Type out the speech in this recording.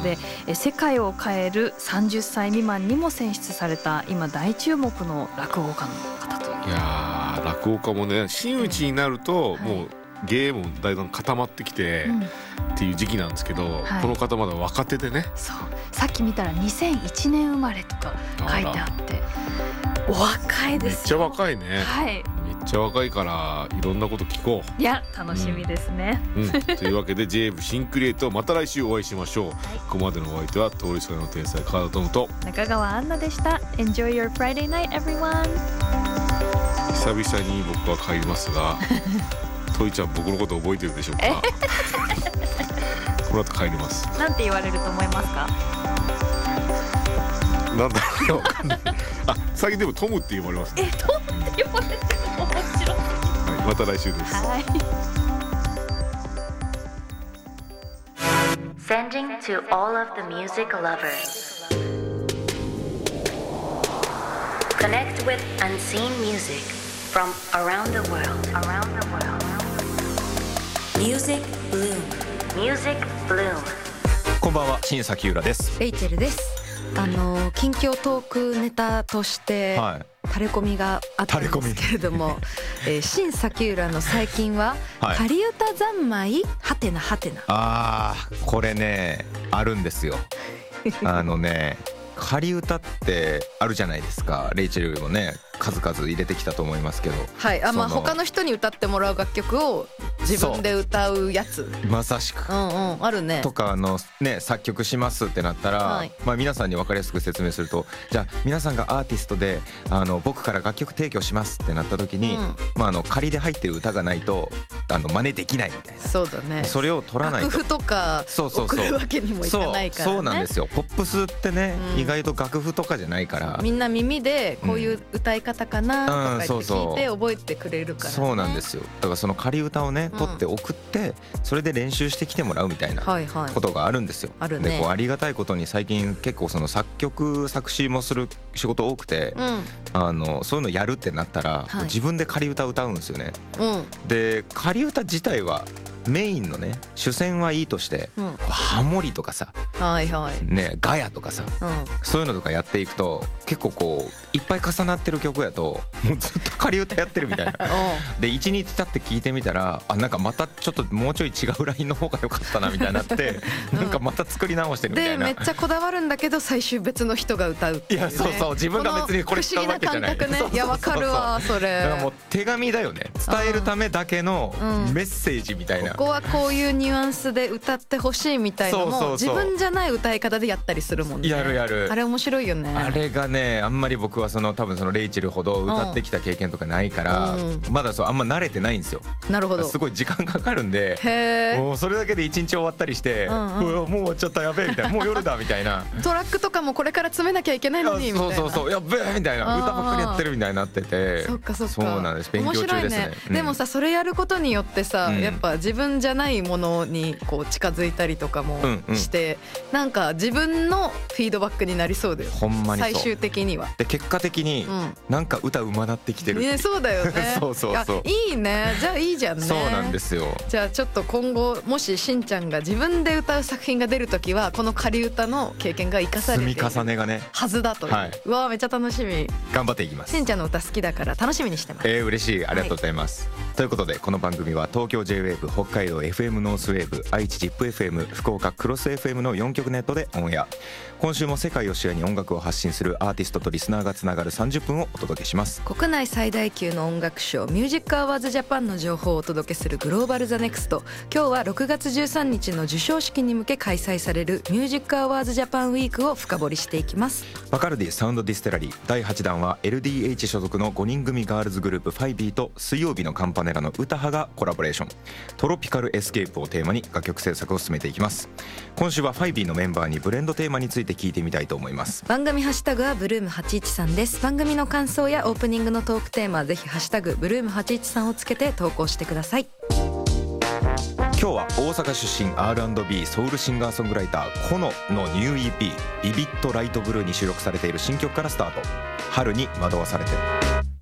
で、世界を変える30歳未満にも選出された今大注目の落語家の方という。 いや落語家もね、真打ちになるともう芸もだいぶ固まってきてっていう時期なんですけど、この方まだ若手でね。 そう、さっき見たら2001年生まれとか書いてあってお若いですよ。 めっちゃ若いね。 はい、 めっちゃ若いからいろんなこと聞こう。 いや楽しみですね、 というわけで J-Wave シンクリエイト、また来週お会いしましょう、ここまでのお相手は通りすがりの天才川田智と中川アンナでした。 Enjoy your Friday night everyone。 久々に僕は帰りますがトイちゃん僕のこと覚えてるでしょうかこの後帰ります。 なんて言われると思いますか？ なんだろうよ、わかんないあ、最近でもトムって呼ばれますね。 トムって呼ばれてるの面白い、 はい、また来週です。 はい。 Sending to all of the music lovers. Connect with unseen music from around the world. Music Bloom. Music Bloom. こんばんは、新崎浦です。 レイチェルです。近況トークネタとして、垂れ込みがあったんですけれども、新崎浦の最近は、仮歌三昧はてなはてな。 これねあるんですよ仮歌ってあるじゃないですか。レイチェルもね数々入れてきたと思いますけど、 はい、他の人に歌ってもらう楽曲を自分で歌うやつ、 まさしく、 あるね。 とか作曲しますってなったら、皆さんに分かりやすく説明すると、じゃあ皆さんがアーティストで僕から楽曲提供しますってなった時に、仮で入ってる歌がないと真似できないみたいな。 そうだね。 それを取らないと楽譜とか送るわけにもいかないからね。 そうなんですよ。ポップスってね、意外と楽譜とかじゃないから、 みんな耳でこういう歌い方かなとか言って聞いて覚えてくれるからね。 そうなんですよ。だからその仮歌をね取って送って、それで練習してきてもらうみたいなことがあるんですよ。でこうありがたいことに最近結構その作曲作詞もする仕事多くて、そういうのやるってなったら、自分で仮歌歌うんですよね。で仮歌自体はメインのね主戦はいいとして、ハモリとかさ、ガヤとかさ、そういうのとかやっていくと結構こういっぱい重なってる曲やともうずっと仮歌やってるみたいなで1日経って聞いてみたら、なんかまたちょっともうちょい違うラインの方が良かったなみたいになってなんかまた作り直してるみたいな。 でめっちゃこだわるんだけど最終別の人が歌うっていう、ね、 いやそう自分が別にこれ使うわけじゃない。 不思議な感覚ね。いやわかるわそれ。 だからもう手紙だよね。伝えるためだけのメッセージみたいな。 ここはこういうニュアンスで歌ってほしいみたいなのも自分じゃない歌い方でやったりするもんね。 やる。 あれ面白いよね。 あれがねあんまり僕は多分そのレイチェルほど歌ってきた経験とかないから、まだあんま慣れてないんですよ。 なるほど。 すごい時間かかるんで、もうそれだけで一日終わったりして、もう終わっちゃったやべえみたいな、もう夜だみたいな。 トラックとかもこれから詰めなきゃいけないのにみたいな。 そうやべえみたいな、歌ばっかりやってるみたいになってて。 そっかそうなんです。勉強中ですね。 でもさそれやることによってさ、やっぱ自分じゃないものにこう近づいたりとかもして、なんか自分のフィードバックになりそうだよ。 ほんまにそう。 最終的には。 で結果的になんか歌うまなってきてる。 そうだよね。 そういいね。じゃあいいじゃんね。 そうなんですよ。 じゃあちょっと今後もししんちゃんが自分で歌う作品が出るときはこの仮歌の経験が生かされている積み重ねがねはずだという、うわめっちゃ楽しみ。 頑張っていきます。 しんちゃんの歌好きだから楽しみにしてます。 嬉しい、ありがとうございます、ということでこの番組は東京 J-Wave、 北海道 FM ノースウェーブ、愛知 ZIPFM、 福岡クロス FM の4局ネットでオンエア。今週も世界を視野に音楽を発信するアーティストとリスナーがつながる30分をお届けします。 国内最大級の音楽賞ミュージックアワーズジャパンの情報をお届けするグローバルザネクスト。今日は6月13日の授賞式に向け開催されるミュージックアワーズジャパンウィークを深掘りしていきます。 バカルディサウンドディステラリー第8弾は LDH 所属の5人組ガールズグループファイビーと水曜日のカンパネラの歌派がコラボレーション、トロピカルエスケープをテーマに楽曲制作を進めていきます。今週はファイビーのメンバーにブレンドテーマについて聞いてみたいと思います。 番組ハッシュタグはブルーム813です。番組の感想やオープニングのトークテーマ、ぜひハッシュタグブルーム813をつけて投稿してください。 今日は大阪出身 R&B ソウルシンガーソングライターコノのニュー EP ビビットライトブルーに収録されている新曲からスタート。春に惑わされて。